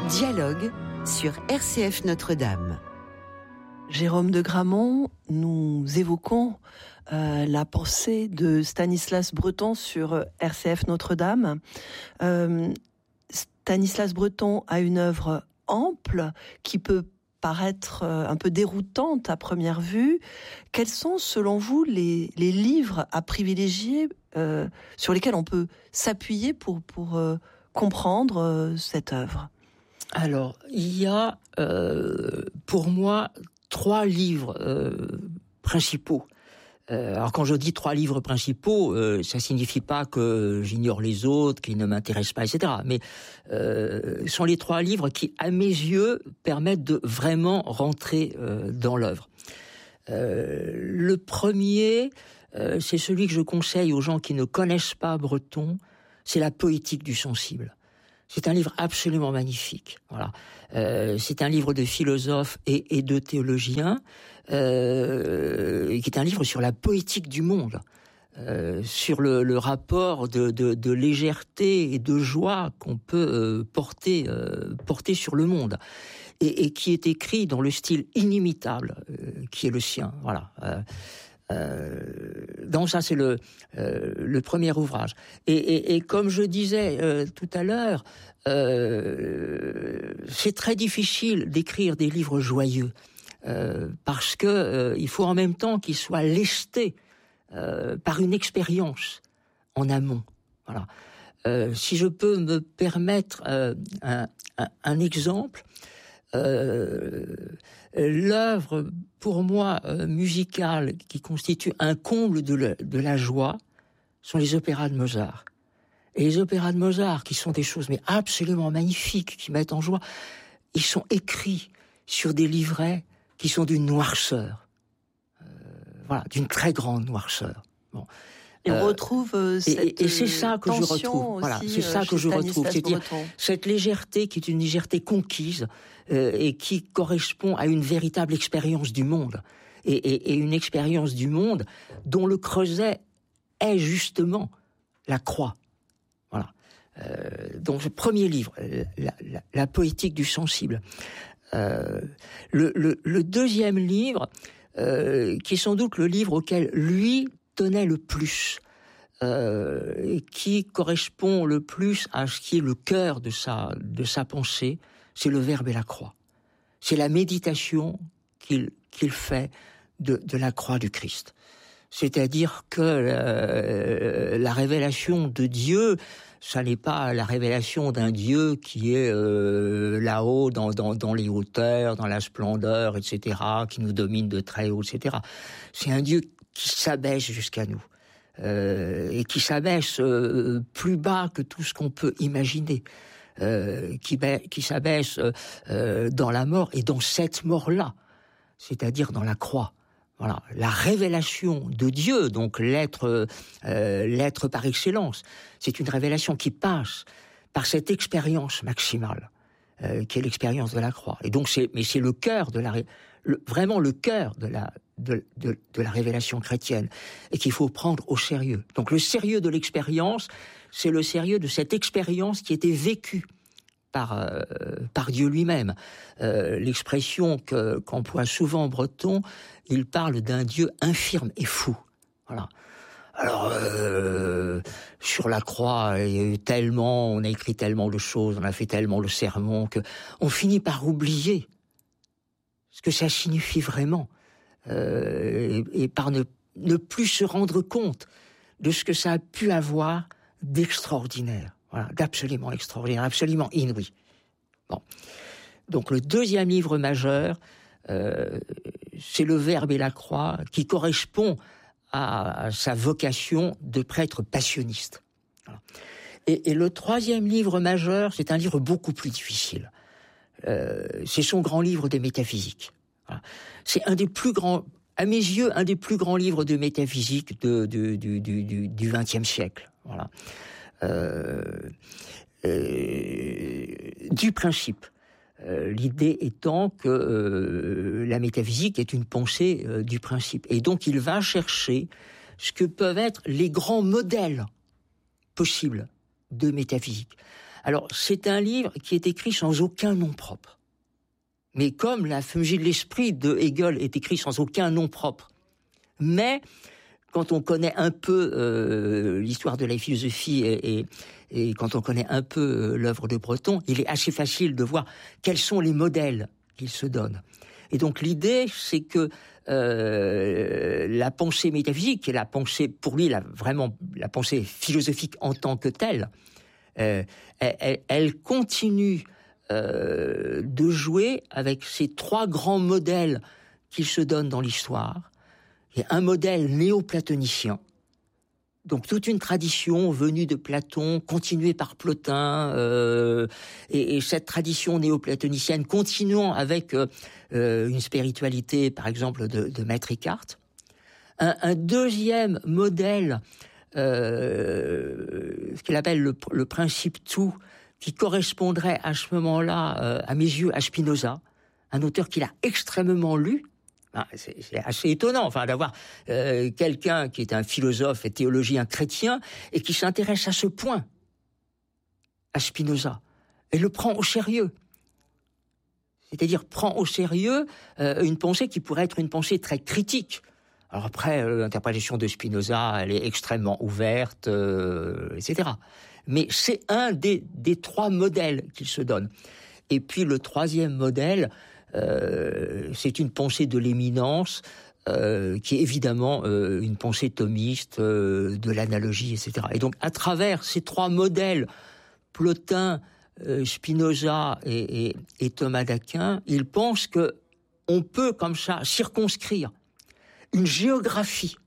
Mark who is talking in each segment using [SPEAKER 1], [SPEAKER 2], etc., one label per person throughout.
[SPEAKER 1] Dialogue sur RCF Notre-Dame.
[SPEAKER 2] Jérôme de Gramont, nous évoquons la pensée de Stanislas Breton sur RCF Notre-Dame. Stanislas Breton a une œuvre ample qui peut paraître un peu déroutante à première vue. Quels sont, selon vous, les livres à privilégier sur lesquels on peut s'appuyer pour comprendre cette œuvre ?
[SPEAKER 3] Alors, il y a pour moi 3 livres principaux. Alors quand je dis 3 livres principaux, ça signifie pas que j'ignore les autres, qu'ils ne m'intéressent pas, etc. Mais ce sont les 3 livres qui, à mes yeux, permettent de vraiment rentrer dans l'œuvre. Le premier, c'est celui que je conseille aux gens qui ne connaissent pas Breton, c'est La poétique du sensible. C'est un livre absolument magnifique. Voilà. C'est un livre de philosophe et de théologien, qui est un livre sur la poétique du monde, sur le rapport de légèreté et de joie qu'on peut porter sur le monde, et qui est écrit dans le style inimitable qui est le sien. Voilà. Donc ça c'est le premier ouvrage, et comme je disais tout à l'heure, c'est très difficile d'écrire des livres joyeux parce que il faut en même temps qu'ils soient lestés par une expérience en amont. Voilà. Si je peux me permettre un exemple. L'œuvre, pour moi, musicale, qui constitue un comble de la joie, sont les opéras de Mozart. Et les opéras de Mozart, qui sont des choses mais absolument magnifiques, qui mettent en joie, ils sont écrits sur des livrets qui sont d'une noirceur. Voilà, d'une très grande noirceur. Bon.
[SPEAKER 2] Et on retrouve cette
[SPEAKER 3] et c'est ça que je retrouve. Voilà, c'est ça que je retrouve, c'est-à-dire cette légèreté qui est une légèreté conquise et qui correspond à une véritable expérience du monde, et une expérience du monde dont le creuset est justement la croix. Voilà. Donc le premier livre, la poétique du sensible. Le deuxième livre, qui est sans doute le livre auquel lui tenait le plus, et qui correspond le plus à ce qui est le cœur de sa pensée, c'est le Verbe et la croix. C'est la méditation qu'il fait de la croix du Christ. C'est-à-dire que la révélation de Dieu, ça n'est pas la révélation d'un Dieu qui est là-haut, dans les hauteurs, dans la splendeur, etc., qui nous domine de très haut, etc. C'est un Dieu qui s'abaisse jusqu'à nous, et qui s'abaisse plus bas que tout ce qu'on peut imaginer, qui s'abaisse dans la mort, et dans cette mort-là, c'est-à-dire dans la croix. Voilà, la révélation de Dieu, donc l'être par excellence, c'est une révélation qui passe par cette expérience maximale, qui est l'expérience de la croix. Et donc c'est le cœur de vraiment le cœur de la révélation chrétienne, et qu'il faut prendre au sérieux. Donc le sérieux de l'expérience, c'est le sérieux de cette expérience qui était vécue par Dieu lui-même. L'expression qu'emploie souvent Breton, il parle d'un Dieu infirme et fou. Voilà. Alors, sur la croix, il y a eu tellement, on a écrit tellement de choses, on a fait tellement de sermons, que on finit par oublier ce que ça signifie vraiment, et par ne plus se rendre compte de ce que ça a pu avoir d'extraordinaire. Voilà, d'absolument extraordinaire, absolument inouï. Bon. Donc le deuxième livre majeur, c'est le Verbe et la croix, qui correspond à sa vocation de prêtre passionniste. Voilà. Et le troisième livre majeur, c'est un livre beaucoup plus difficile. C'est son grand livre de métaphysique. Voilà. C'est un des plus grands, à mes yeux, un des plus grands livres de métaphysique du XXe siècle. Voilà. Du principe. L'idée étant que la métaphysique est une pensée du principe. Et donc il va chercher ce que peuvent être les grands modèles possibles de métaphysique. Alors, c'est un livre qui est écrit sans aucun nom propre. Mais comme la Fugie de l'esprit de Hegel est écrit sans aucun nom propre. Mais, quand on connaît un peu l'histoire de la philosophie et quand on connaît un peu l'œuvre de Breton, il est assez facile de voir quels sont les modèles qu'il se donne. Et donc l'idée, c'est que la pensée métaphysique, qui est la pensée, pour lui, vraiment la pensée philosophique en tant que telle, elle continue de jouer avec ces trois grands modèles qu'il se donne dans l'histoire. Il y a un modèle néo-platonicien, donc toute une tradition venue de Platon, continuée par Plotin, et cette tradition néo-platonicienne continuant avec une spiritualité, par exemple, de Maître Eckhart. Un deuxième modèle, ce qu'il appelle le principe tout, qui correspondrait à ce moment-là, à mes yeux, à Spinoza, un auteur qu'il a extrêmement lu. C'est assez étonnant, d'avoir quelqu'un qui est un philosophe et théologien chrétien et qui s'intéresse à ce point, à Spinoza, et le prend au sérieux. C'est-à-dire prend au sérieux une pensée qui pourrait être une pensée très critique. Alors après, l'interprétation de Spinoza, elle est extrêmement ouverte, etc. Mais c'est un des trois modèles qu'il se donne. Et puis le troisième modèle, c'est une pensée de l'éminence, qui est évidemment une pensée thomiste, de l'analogie, etc. Et donc, à travers ces trois modèles, Plotin, Spinoza et Thomas d'Aquin, il pense que on peut, comme ça, circonscrire une géographie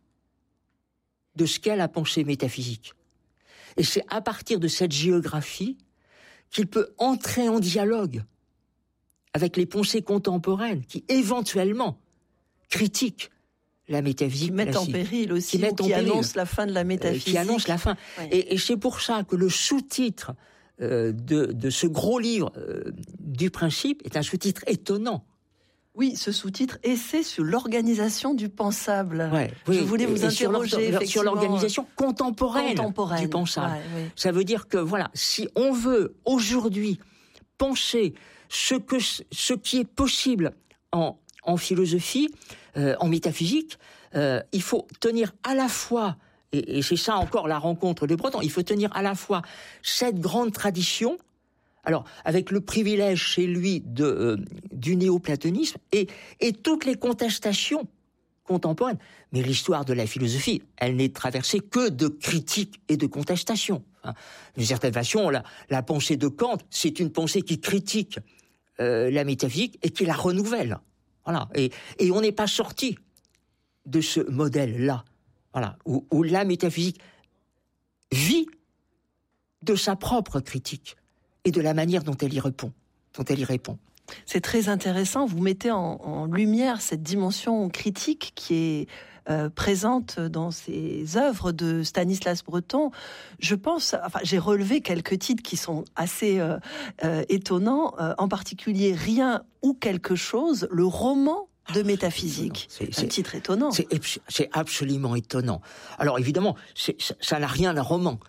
[SPEAKER 3] de ce qu'est la pensée métaphysique. Et c'est à partir de cette géographie qu'il peut entrer en dialogue avec les pensées contemporaines qui, éventuellement, critiquent la métaphysique.
[SPEAKER 2] Qui mettent en péril aussi, qui annoncent la fin de la métaphysique.
[SPEAKER 3] Qui annoncent la fin. Oui. Et c'est pour ça que le sous-titre de ce gros livre du Principe est un sous-titre étonnant.
[SPEAKER 2] Oui, ce sous-titre « Essai sur l'organisation du pensable ». Je voulais vous interroger
[SPEAKER 3] sur l'organisation contemporaine du pensable. Ça veut dire que, si on veut aujourd'hui penser ce qui est possible en philosophie, en métaphysique, il faut tenir à la fois, et c'est ça encore la rencontre de Breton, il faut tenir à la fois cette grande tradition, alors avec le privilège chez lui du néoplatonisme et toutes les contestations contemporaines. Mais l'histoire de la philosophie, elle n'est traversée que de critiques et de contestations. D'une certaine façon, la pensée de Kant, c'est une pensée qui critique la métaphysique et qui la renouvelle. Et on n'est pas sorti de ce modèle-là, où la métaphysique vit de sa propre critique et de la manière dont elle y répond.
[SPEAKER 2] C'est très intéressant, vous mettez en lumière cette dimension critique qui est présente dans ces œuvres de Stanislas Breton. Je pense, j'ai relevé quelques titres qui sont assez étonnants, en particulier Rien ou quelque chose, le roman de métaphysique. C'est un titre étonnant.
[SPEAKER 3] C'est absolument étonnant. Alors évidemment, ça n'a rien d'un roman.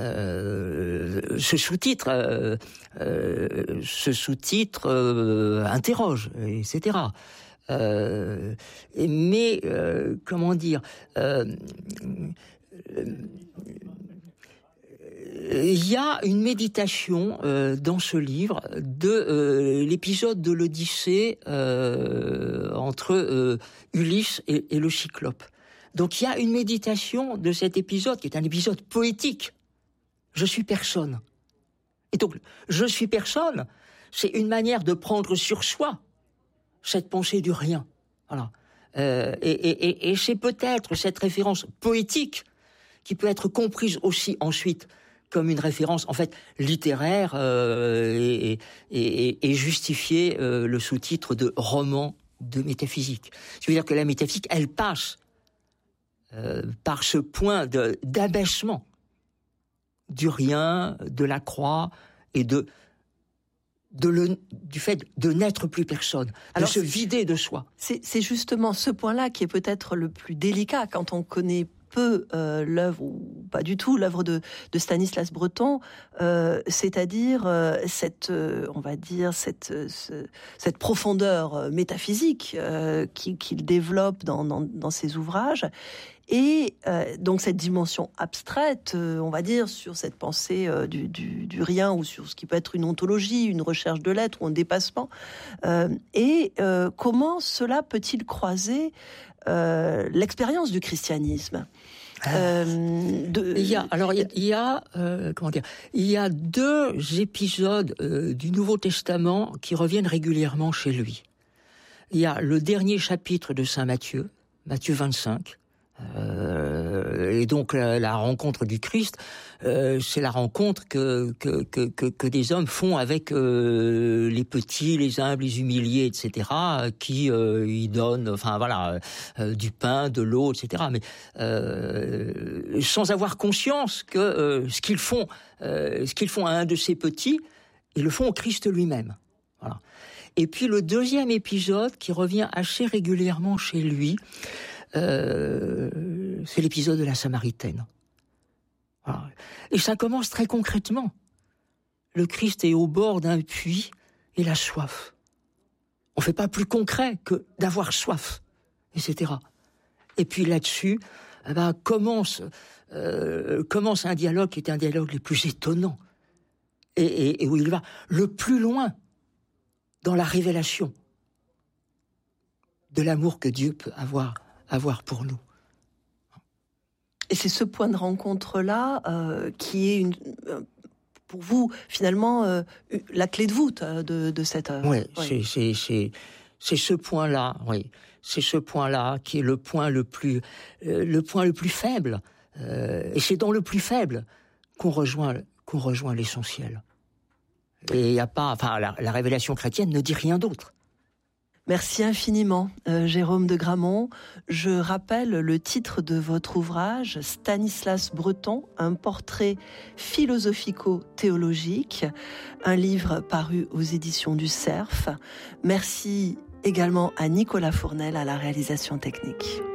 [SPEAKER 3] Ce sous-titre interroge, etc. Mais comment dire, il y a une méditation dans ce livre de l'épisode de l'Odyssée entre Ulysse et le Cyclope. Donc il y a une méditation de cet épisode qui est un épisode poétique. Je suis personne. Et donc, je suis personne, c'est une manière de prendre sur soi cette pensée du rien. Et c'est peut-être cette référence poétique qui peut être comprise aussi ensuite comme une référence en fait littéraire et justifier le sous-titre de roman de métaphysique. Je veux dire que la métaphysique, elle passe par ce point d'abaissement du rien, de la croix et du fait de n'être plus personne, de se vider de soi.
[SPEAKER 2] C'est justement ce point-là qui est peut-être le plus délicat quand on connaît peu l'œuvre, ou pas du tout, l'œuvre de Stanislas Breton, c'est-à-dire cette profondeur métaphysique qu'il développe dans ses ouvrages. Et donc cette dimension abstraite, on va dire, sur cette pensée du rien, ou sur ce qui peut être une ontologie, une recherche de l'être ou un dépassement. Comment cela peut-il croiser l'expérience du christianisme?
[SPEAKER 3] Il y a deux épisodes du Nouveau Testament qui reviennent régulièrement chez lui. Il y a le dernier chapitre de Saint Matthieu, Matthieu 25. Et donc la rencontre du Christ, c'est la rencontre que des hommes font avec les petits, les humbles, les humiliés, etc., qui y donnent, du pain, de l'eau, etc., mais sans avoir conscience que ce qu'ils font à un de ces petits, ils le font au Christ lui-même. Voilà. Et puis le deuxième épisode qui revient assez régulièrement chez lui, c'est l'épisode de la Samaritaine. Voilà. Et ça commence très concrètement. Le Christ est au bord d'un puits et il a soif. On ne fait pas plus concret que d'avoir soif, etc. Et puis là-dessus, commence un dialogue qui est un dialogue les plus étonnants et où il va le plus loin dans la révélation de l'amour que Dieu peut avoir pour nous.
[SPEAKER 2] Et c'est ce point de rencontre-là qui est pour vous, finalement, la clé de voûte de cette œuvre.
[SPEAKER 3] Oui, c'est ce point-là, oui. C'est ce point-là qui est le point le plus faible. Et c'est dans le plus faible qu'on rejoint l'essentiel. Et il n'y a pas, la révélation chrétienne ne dit rien d'autre.
[SPEAKER 2] Merci infiniment, Jérôme de Gramont. Je rappelle le titre de votre ouvrage, Stanislas Breton, un portrait philosophico-théologique, un livre paru aux éditions du Cerf. Merci également à Nicolas Fournel à la réalisation technique.